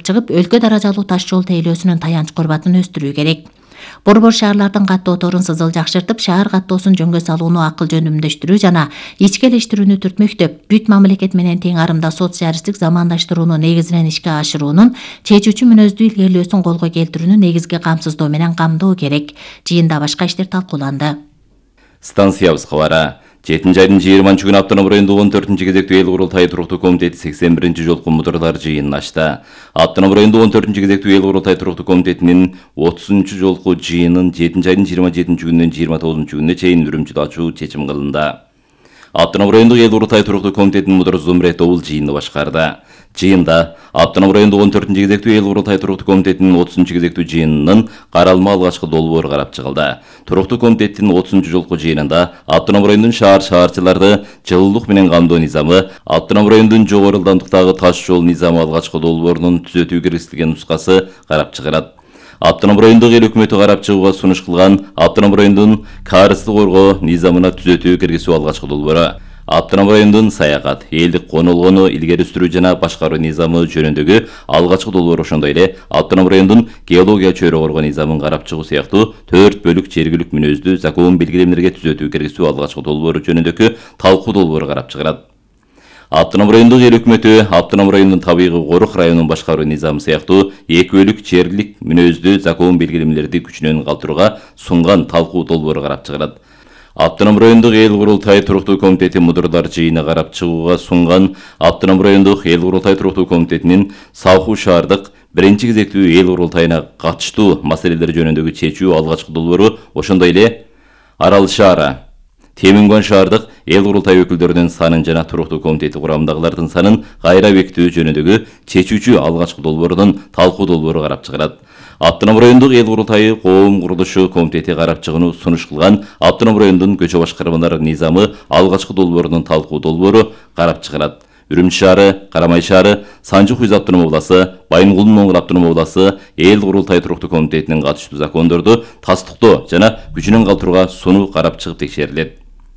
арттырып чыгып, өлкө даражалуу таш жол тейлөөсүнүн таянч курбатын өстүрүү керек. Борбор шаарлардын каттоо торун сызыл жакшыртып, шаар каттоосун жөнгө салууну акыл жөнүмдөштүрүү жана ичкелештирүүнү түртмөктөп, бүт мамлекет менен тең арымда социалисттик замандаштырууну негизинен ишке ашыруунун чечүүчү мүнөздүү илгерилөөсүн колго келтирүүнү негизги камсыздоо менен камдоо керек. Жыйында башка иштер талкууланды. Станциябыз кабары. 7 айдын 20 күнү Автоном райондук 14 кезектүү эл курултайы туруктуу комитети 81 жолку мудурлар жыйынын ачты. Автоном райондук 14 кезектүү эл курултайы туруктуу комитетинин 30 жолку жыйынын 7 айдын 27 күнүнөн 29 күнүнө чейин Үрүмчүдө ачуу чечим кылынды. Автоном райондук эл курултайы туруктуу комитетинин мудуру Зумрет Оул жыйынды башкарды. Жыйында Автоном райондук 14 кезектүү эл курултайы туруктуу комитетинин 30 кезектүү жыйынынын каралма алгачкы долбоору карап чыгылды. Туруктуу комитеттин 30 жолку жыйынында Автоном райондун шаарчыларды жылуулук менен камдоо низамы, Автоном райондун жогору ылдамдыктагы таш жол низамы алгачкы долбоорунун түзөтүү киргизилген нускасы карап чыгарат. Автоном райондук эл өкмөтү карап чыгууга сунуш кылган Автоном райондун каарызды коргоо низамына түзөтүү киргизүү алгачкы долбоору. Автоном райондун саякат, элдик конолгону илгери сүрүү жана башкаруу низамы жөнүндөгү алгачкы долбоору ошондой эле Автоном райондун геология чөйрө коргоо низамын карап чыгуу сыяктуу 4 бөлүк жергиликтүү мүнөздүү закон белгилемелерге түзөтүү киргизүү алгачкы долбоору жөнүндөгү талкуу долбоору карап чыгарат. Автоном райондук эл өкмөтү Автоном райондун табигый корук районун башкаруу низамы сыяктуу 2 бөлүк жергиликтүү мүнөздүү закон белгилемелерди күчүнөн калтырууга сунган талкуу долбоору карап чыгарат. Автоном райондук эл курултайы туруктуу комитети мудурлар жыйыны карап чыгууга сунган Автоном райондук эл курултайы туруктуу комитетинин Саахуу шаардык 1 кезектүү эл курултайына катыштуу маселелер жөнүндөгү чечүү алгачкы долбоору ошондой эле Арал шаары, Темингон шаардык эл курултай өкүлдөрүнүн санын жана туруктуу комитети курамындагылардын санын кайра бекитүү жөнүндөгү чечүүчү алгачкы долбоорунун талкуу долбоору карап чыгарат. Автоном райондук эл курултайы коом курулушу комитети карап чыгууну сунуш кылган Автоном райондун көчө башкармалары низамы алгачкы долбоорунун талкуу долбоору карап чыгарат. Үрүмчү шаары, Карамай шаары, Санжы Хуйз автоном обласы, Байынгулдун Оңгур автоном обласы эл курултай туруктуу комитетинин катыштуу закондорду тастыктоо жана күчүнөн калтырууга сунуу карап чыгып текшерилет.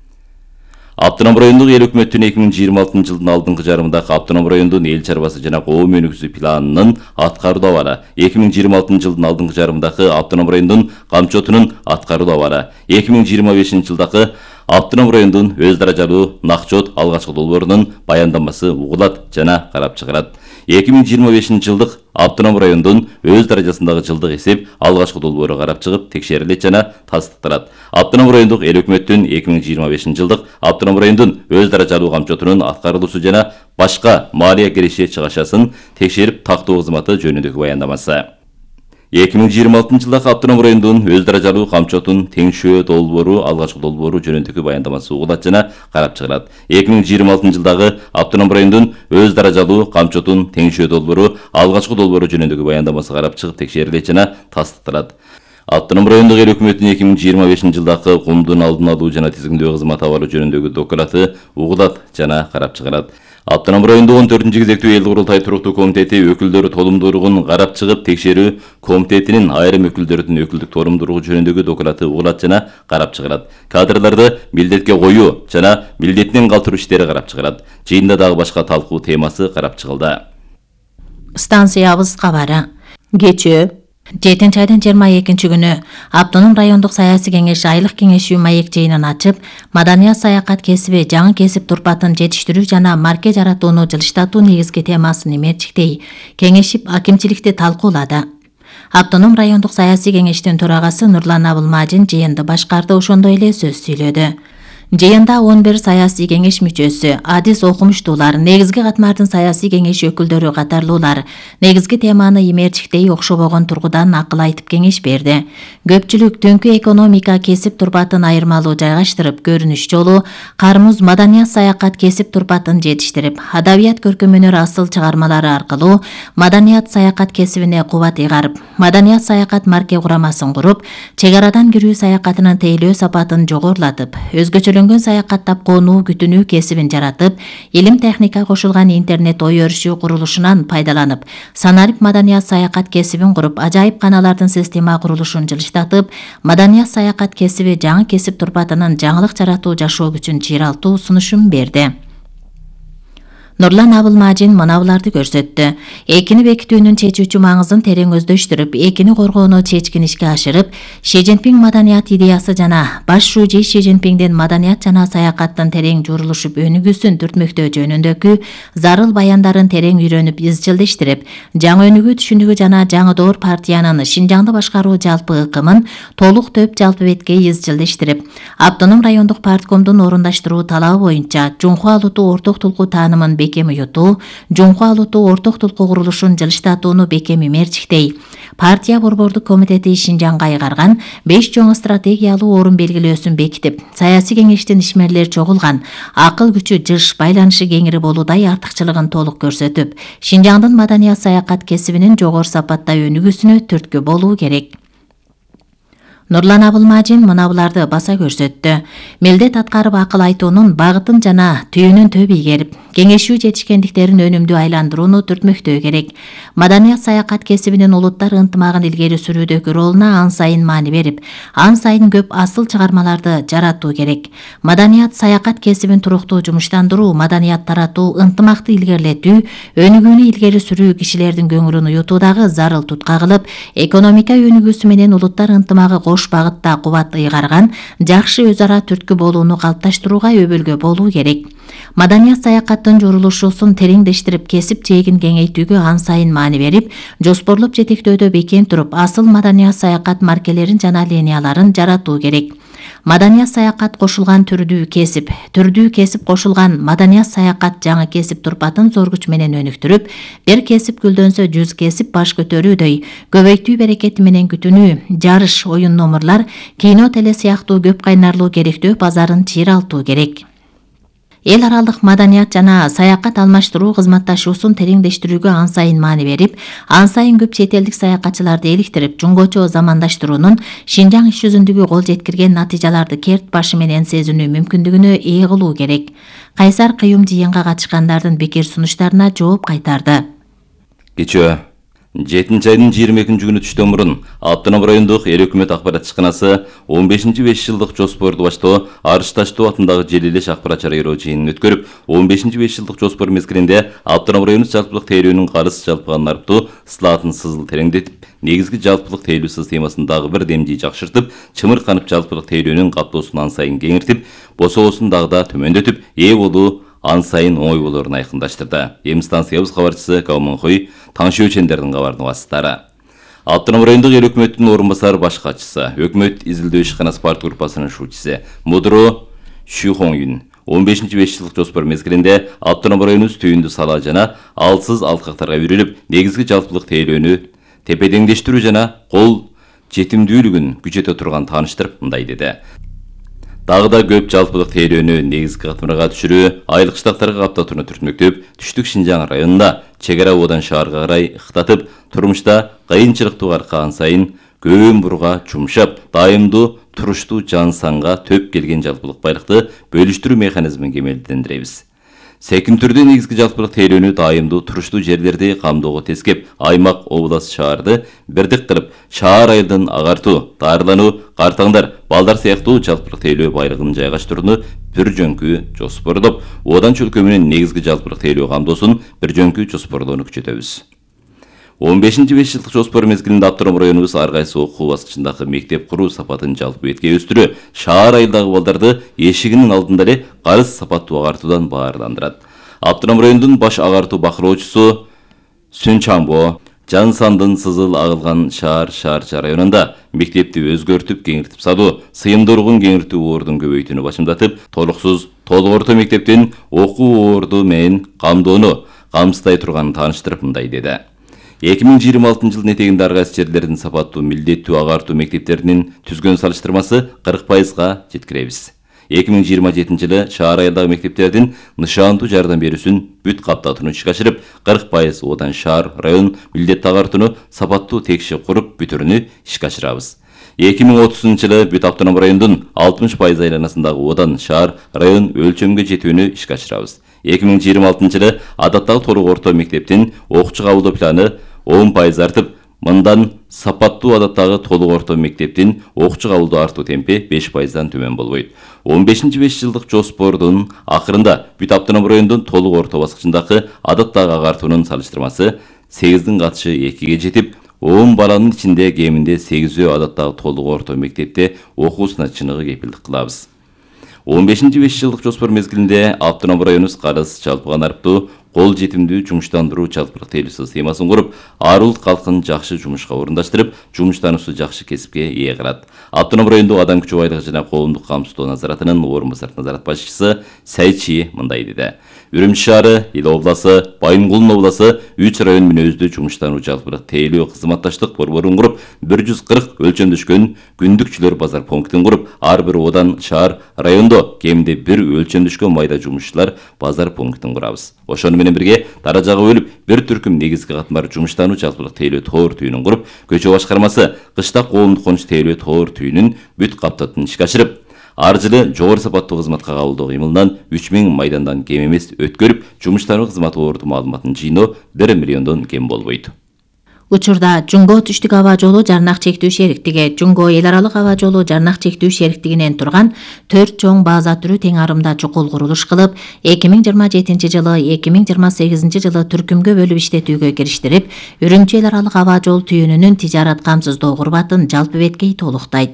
Автоном райондук эл өкмөттүн 2026 жылдын алдыңкы жарымындагы Автоном райондун эл чарбасы жана коом өнүгүүсү планынын аткаруу абалы, 2026 жылдын алдыңкы жарымындагы Автоном райондун камчотунун аткаруу абалы, 2025 жылдагы Автоном райондун өз даражалуу накчот алгачкы долбоорунун баяндамасы угулат жана карап чыгарат. 2025 жылдык Автоном райондун өз даражасындагы жылдык эсеп алгачкы долбоору карап чыгып текшерилет жана тастыкталат. Автоном райондук эл өкмөттүн 2025 жылдык Автоном райондун өз даражалуу камчотунун аткарылуусу жана башка малия киреше чыгашасын текшерип тактоо кызматы жөнүндөгү баяндамасы. 2026 жылдагы Автоном райондун өз даражалуу камчотун теңшөө долбоору алгачкы долбоору жөнүндөгү баяндамасы угулат жана карап чыгарат. 2026 жылдагы Автоном райондун өз даражалуу камчотун теңшөө долбоору алгачкы долбоору жөнүндөгү баяндамасы карап чыгып текшерилет жана тастыкталат. Автоном райондук эл өкмөтүнүн 2025 жылдагы кумдун алдын алуу жана тизгиндөө кызматы абалы жөнүндөгү доклады угулат жана карап чыгарат. Автоном райондук 14 кезектүү эл курултай туруктуу комитети өкүлдөрү толумдуулугун карап чыгып текшерүү комитетинин айрым өкүлдөрүнүн өкүлдүк толумдуулугу жөнүндөгү доклады угулат жана карап чыгарат. Кадрларды милдетке коюу жана милдетинен калтыруу иштери карап чыгарат. Жыйында дагы башка талкуу темасы карап чыгылды. Станциябыз кабары. Кечээ 7 айдын 22 күнү Автоном райондук саясий кеңеш айлык кеңешүү маек жыйынын ачып, маданият саякат кесиби жаңы кесип турпатын жетиштирүү жана марке жаратууну жылыштатуу негизги темасын мерчиктей кеңешип акимчиликти талкуулады. Автоном райондук саясий кеңештин төрагасы Нурлан Абылмажин жыйынды башкарды, ошондой эле сөз сүйлөдү. Жыйында 11 саясий кеңеш мүчөсү, адис окумуштуулар, негизги катмардын саясий кеңеш өкүлдөрү катарлуулар негизги теманы имерчиктей окшобогон тургудан акыл айтып кеңеш берди. Көпчүлүк түнкү экономика кесип турпатын айырмалуу жайгаштырып, көрүнүш жолу кармуз маданият саякат кесип турпатын жетиштирип, адабият көркөм өнөр асыл чыгармалары аркылуу маданият саякат кесибине кубат ыйгарып, маданият саякат марке курамасын куруп, чек арадан кирүү саякатынын тейлөө сапатын жогорулатып, өзгөчөлөнгөн саякаттап конуу күтүнүү кесибин жаратып, илим техника кошулган интернет ой өрүшүү курулушунан пайдаланып, санарип маданият саякат кесибин куруп, ажайып каналардын система курулушун жылыштатып, маданият саякат кесиби жаңы кесип турпатынын жаңылык жаратуу жашоо күчүн чыйралтуу сунушун берди. Nurlan Abılmажин мынабуларды көрсөттү. Экини бекитүүнүн чечүүчү маңызын терең өздөштүрүп, экини коргоону чечкин ишке ашырып, Ши Цзиньпин маданият идеясы жана баш шужи Ши Цзиньпиндин маданият жана саякаттын терең журулушуп өнүгүүсүн түртмөктөө жөнүндөгү зарыл баяндарын терең үйрөнүп, изчилдештирип, жаңы өнүгүү түшүнүгү жана жаңы доор партиянын Шинжаңды башкаруу жалпы ыкымын толук төп жалпы бетке изчилдештирип, Автоном райондук парткомдун орундаштыруу талабы боюнча Жунхуа Алуту орток тулку таанымын бекем уютуу, Жунхуа Алуту орток тулку курулушун жылыштатууну бекем мерчиктей. Партия борбордук комитети Шинжаңга айгарган 5 чоң стратегиялуу орун белгилөөсүн бекитип, саясий кеңештин ишмерлер чогулган, акыл күчү жыш, байланышы кеңири болуудай артыкчылыгын толук көрсөтүп, Шинжаңдын маданият саякат кесибинин жогору сапатта өнүгүүсүнө түрткү болуу керек. Нурлан Абылмажин мынабуларды баса көрсөттү. Милдет аткарып акыл айтуунун багытын жана түйүнүн төп ийгерип, кеңешүү жетишкендиктерин өнүмдүү айландырууну түртмөктөө керек. Маданият саякат кесибинин улуттар ынтымагын илгери сүрүүдөгү ролуна ан сайын маани берип, ан сайын көп асыл чыгармаларды жаратуу керек. Маданият саякат кесибин туруктуу жумуштандыруу, маданият таратуу, ынтымакты илгерилетүү, өнүгүүнү илгери сүрүү кишилердин көңүлүн уютуудагы зарыл тутка кылып, экономика өнүгүүсү менен улуттар ынтымагы кош багытта кубат ыйгарган, жакшы өз ара түрткү болууну калыпташтырууга өбөлгө болуу керек. Маданият саякаттын журулушуусун тереңдештирип, кесип жээгин кеңейтүүгө ан сайын маани берип, жоспорлоп жетектөөдө бекем туруп, асыл маданият саякат маркелерин жана линияларын жаратуу керек. Маданият саякат кошулган түрдүү кесип кошулган маданият саякат жаңы кесип турпатын зор күч менен өнүктүрүп, бир кесип гүлдөнсө 100 кесип баш көтөрүүдөй, көбөйтүү берекети менен күтүнүү, жарыш, оюн номурлар, кино, теле сыяктуу көп кайнарлуу керектөө базарын чыйралтуу керек. Эл аралык маданият жана саякат алмаштыруу кызматташуусун тереңдештирүүгө ан сайын маани берип, ан сайын көп чет элдик саякатчыларды эликтирип, жунгочо замандаштыруунун Шинжаң иш жүзүндөгү кол жеткирген натыйжаларды керт башы менен сезинүү мүмкүндүгүнө ээ кылуу керек. Кайсар Кыюм жыйынга катышкандардын пикир сунуштарына жооп кайтарды. Кечээ 7-айдын 22-күнү түштөн мурун Автоном райондук эл өкмөт акпарат ишканасы 15-5 жылдык жоспорду баштоо Арыш Таштоо атындагы Желилеш акпарат чарайроо жыйынын өткөрүп, 15-5 жылдык жоспор мезгилинде Автоном райондук жалпылык тейлөөнүн карыз жалпыга нарптуу слатын сызыл тереңдетип, негизги жалпылык тейлөө системасын дагы бир демдей жакшыртып, чымырканып жалпылык тейлөөнүн каптоосун ан сайын кеңиртип, босоосун дагы да төмөндөтүп, ээ болуу ан сайын оңой болоорун айкындаштырды. Эми станциябыз кабарчысы Кауманхой Таңшы Өчендердин кабардын васыттары. Автоном райондук эл өкмөттүн орун басары баш катчысы, өкмөт изилдөө ишканасы парт группасынын шуучусу Мудро Шухоңюн 15-5 жылдык жоспор мезгилинде Автоном районубуз түйүндү сала жана алсыз алткактарга үйрөлүп, негизги жалпылык тейлөөнү тепедеңдештирүү жана кол жетимдүүлүгүн күчөтө турган тааныштырып мындай деди. Дагы да көп жалпылык тейлөөнү негизги катмырга түшүрүү, айыл кыштактарга каптатууну түртмөктөп, түштүк Шинжаң районунда чек ара абдан шаарга карай ыктатып, турмушта кыйынчылыктуу аркан сайын көбөн бурга чумшап, дайымдуу туруштуу жан санга төп келген жалпылык байлыкты бөлүштүрүү механизмин кемелдендиребиз. Секин түрдө негизги жалпылык тейлөөнү дайымдуу туруштуу жерлерди камдоого тескеп, аймак, область, шаарды бирдик кылып, шаар айылдын агартуу, даарылануу, картаңдар, балдар сыяктуу жалпылык тейлөө байлыгын жайгаштырууну бир жөнкү жоспордоп, одан чөлкө менен негизги жалпылык тейлөө камдоосун бир жөнкү жоспордоону күчөтөбүз. 15-5 жылдык жоспор мезгилинде Автоном районубуз ар кайсы окуу баскычындагы мектеп куруу сапатын жалпы бетке өстүрүү, шаар айылдагы балдарды эшигинин алдында эле карыз сапаттуу агартуудан баарландырат. Автоном райондун баш агартуу бакылоочусу Сүнчамбо жан сандын сызыл агылган шаар районунда мектепти өзгөртүп, кеңиртип салуу, сыйымдуулугун кеңиртүү ордун көбөйтүүнү башымдатып, толуксуз толук орто мектептин окуу орду менен камдоону камсыздай турганын тааныштырып мындай деди. 2026 жылдын этегинде ар кайсы жерлердин сапаттуу милдеттүү агартуу мектептеринин түзгөн салыштырмасы 40%га жеткиребиз. 2027 жылы шаар айылдагы мектептердин нышандуу жардам берүүсүн бүт каптатууну ишке ашырып, 40% одан шаар, район милдеттүү агартууну сапаттуу текши куруп бүтүрүүнү ишке ашырабыз. 2030 жылы бүт Автоном райондун 60% айланасындагы одан шаар, район өлчөмгө жетүүнү ишке ашырабыз. 2026 жылы адаттагы толук орто мектептин окуучу кабылдоо планы 10% артып, Мындан сапаттуу адаттагы толук орто мектептин окуучу кабылдоо артуу темпи 5%дан төмөн болбойт. 15-5 жылдык жоспордун акырында бүт автоном райондун толук орто баскычындагы адаттагы агартуунун салыштырмасы 8-дин катышы 2-ге жетип, 10 баланын ичинде кеминде 8-өө адаттагы толук орто мектепте окуусуна чыныгы кепилдик кылабыз. 15-5 жылдык жоспор мезгилинде автоном районубуз карыз жалпы канарыптуу кол жетимдүү жумуштандыруу жалпылык тейлөө системасын куруп, ар улут калкын жакшы жумушка орундаштырып, жумуштануусу жакшы кесипке ээ кылат. Автоном райондук адам күчү байлыгы жана коомдук камсыздоо назаратынын орун басар назарат башчысы Сайчи мындай деди. Үрүмчү шаары, Ил обласы, Байымкулдун обласы 3 район менен өздү жумуштануу жалпылык тейлөө кызматташтык борборун куруп, 140 өлчөмдөшкөн күндүкчүлөр базар пунктин куруп, ар бир одан шаар райондо кеминде бир өлчөмдөшкөн майда жумушчулар базар пунктин курабыз. Ошону менен бирге даражага бөлүп, бир түркүм негизги катмар жумуштануу жалпылык тейлөө тоор түйүнүн куруп, көчө башкармасы кыштак коомдук конуш тейлөө тоор түйүнүн бүт каптатын ишке ашырып, ар жылы жогору сапаттуу кызматка кабылдоо кыймылынан 3000 майдандан кем эмес өткөрүп, жумуштануу кызматы орду маалыматын жыйноо 1 миллиондон кем болбойт. Учурда Жунго түштүк аба жолу жарнак чектүү шериктиги, Жунго эл аралык аба жолу жарнак чектүү шериктигинен турган 4 чоң база түрү тең арымда чукул курулуш кылып, 2027 жылы 2028 жылы түркүмгө бөлүп иштетүүгө кириштирип, Үрүмчү эл аралык аба жол түйүнүнүн тижарат камсыздоо курбатын жалпы беткей толуктайт.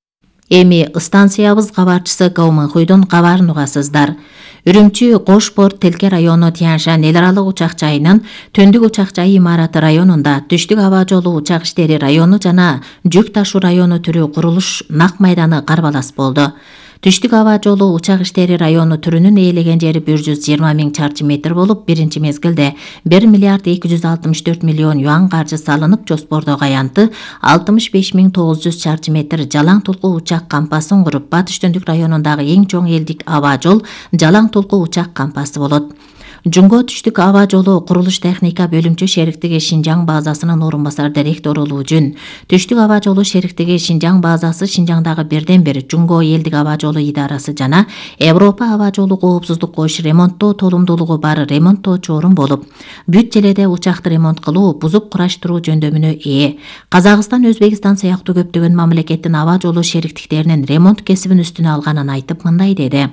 Эми станциябыз кабарчысы Кауманхуйдун кабарын угасыздар. Үрүмчү Кошпорт Телке району Тяншан эл аралык учак жайынын Төндүк учак жайы имараты районунда түштүк аба жолу учак иштери району жана жүк ташуу району түрү курулуш нак майданы карбалас болду. Түштүк аба жолу учак иштери району түрүнүн ээлеген жери 120 000 чарчы метр болуп, биринчи мезгилде 1 миллиард 264 миллион юан каржы салынып, жоспордогу аянты 65 900 чарчы метр жалаң толку учак кампасын куруп, Батыш Төндүк районундагы эң чоң элдик аба жол жалаң толку учак кампасы болот. Жунго түштүк аба жолу курулуш техника бөлүмчө шериктиги Шинжаң базасынын орун басар директору Лужун, түштүк аба жолу шериктиги Шинжаң базасы Шинжаңдагы бирден бир Жунго элдик аба жолу идарасы жана Европа аба жолу коопсуздук коюш ремонттоо толумдуулугу бар ремонттоочу орун болуп, бүт желеде учакты ремонт кылуу, бузук кураштыруу жөндөмүнө ээ. Казакстан, Өзбекстан сыяктуу көптөгөн мамлекеттин аба жолу шериктиктеринин ремонт кесибин үстүнө алганын айтып мындай деди.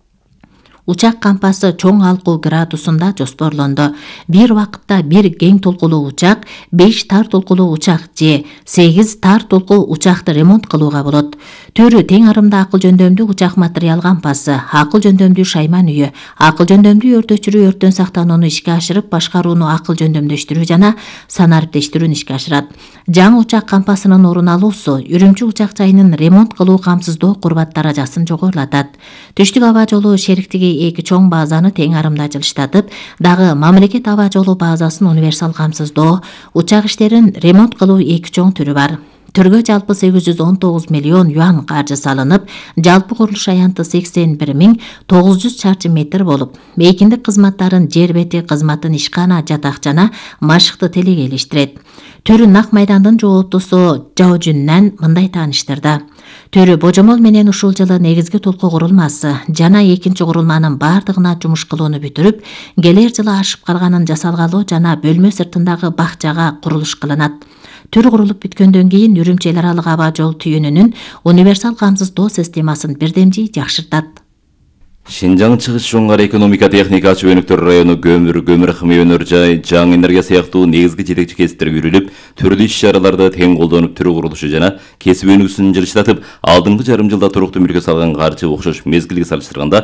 Учак кампасы чоң алкуу градусунда жоспорлонду. Бир убакытта бир кең толкулуу учак, 5 тар толкулуу учак же 8 тар толкуу учакты ремонт кылууга болот. Түрү тең арымда акыл жөндөмдүү учак материал кампасы, акыл жөндөмдүү шайман үйү, акыл жөндөмдүү өрт өчүрүү, өрттөн сактанууну ишке ашырып, башкарууну акыл жөндөмдөштүрүү жана санариптештирүүнү ишке ашырат. Жаңы учак кампасынын орун алуусу Үрүмчү учак жайынын ремонт кылуу камсыздоо курбат даражасын жогорулатат. Түштүк аба жолу шериктиги эки чоң базаны тең арымда жылыштатып, дагы мамлекет аба жолу базасын универсал камсыздоо, учак иштерин ремонт кылуу эки чоң түрү бар. Түргө жалпы 819 миллион юан каржы салынып, жалпы курулуш аянты 81 900 чарчы метр болуп, мейкиндик кызматтарын жер бети кызматын ишкана, жатак жана машыкты телегелештирет. Түрү нак майдандын жооптусу Жаужүннан мындай тааныштырды. Түрү божомол менен ушул жылы негизги толку курулмасы жана экинчи курулманын бардыгына жумуш кылууну бүтүрүп, келер жылы ашып калганын жасалгалоо жана бөлмө сыртындагы бакчага курулуш кылынат. Түр курулуп бүткөндөн кийин Үрүмчү эл аралык аба жол түйүнүнүн универсал камсыздоо системасын бирдемжи жакшыртат. Шинжаң чыгыш жоңгар экономика техника чөбөнүктөр району көмүр химия өнөр жай, жаңы энергия сыяктуу негизги жетекчи кесиптер үйрүлүп, түрлүү иш-чараларды тең колдонуп түрү курулушу жана кесип өнүгүүсүн жылыштатып, алдыңкы жарым жылда туруктуу мүлккө салган каржы окшош мезгилге салыштырганда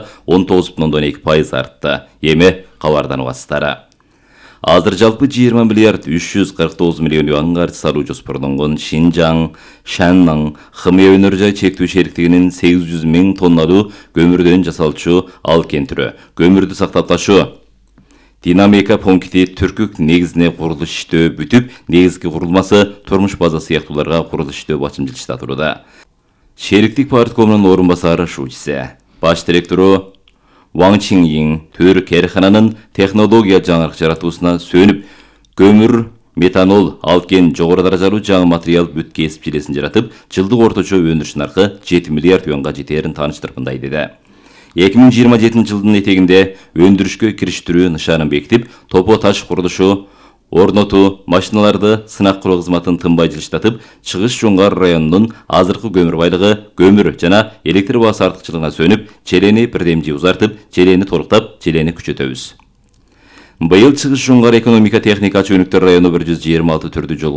19,2% артты. Эми кабардан угасыздар. Азыр жалпы 20 миллиард 349 миллион юан каржы салуу жоспорлонгон Шинжаң, Шанның химия өнөр жай чектүү шериктигинин 800 000 тонналуу көмүрдөн жасалчу алкен түрү, көмүрдү сактап ташуу динамика пункти түркүк негизине курулуш иштөө бүтүп, негизги курулмасы турмуш база сыяктууларга курулуш иштөө бачым жылыштатууда. Шериктик парткомунун орун басары Шучсе, баш директору Ваң Чингин төр керхананын технология жаңырык жаратуусуна сөнүп, көмүр, метанол, алкен жогору даражалуу жаңы материал бүт кесип желесин жаратып, жылдык орточо өндүрүш наркы 7 миллиард юанга жетерин тааныштырып мындай деди. 2027 жылдын этегинде өндүрүшкө кириштирүү нышанын бекитип, топо таш курулушу орнотуу, машиналарды сынак кылуу кызматын тынбай жылыштатып, Чыгыш Жоңгар районунун азыркы көмүр байлыгы, көмүр жана электр баасы артыкчылыгына сөнүп, челени бирдемчи узартып, челени толуктап, челени күчөтөбүз. Быйыл Чыгыш Жоңгар экономика техника чөнүктөр району 126 түрдүү жол